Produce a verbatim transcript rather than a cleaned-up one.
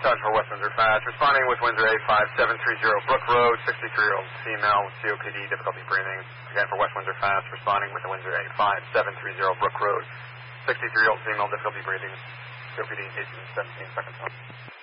Dispatch for West Windsor Fast, responding with Windsor A five seven three zero Brook Road, sixty-three-year-old female with C O P D, difficulty breathing. Again for West Windsor Fast, responding with the Windsor A five seven three zero Brook Road, sixty-three-year-old female, difficulty breathing, C O P D, eighteen seventeen seconds.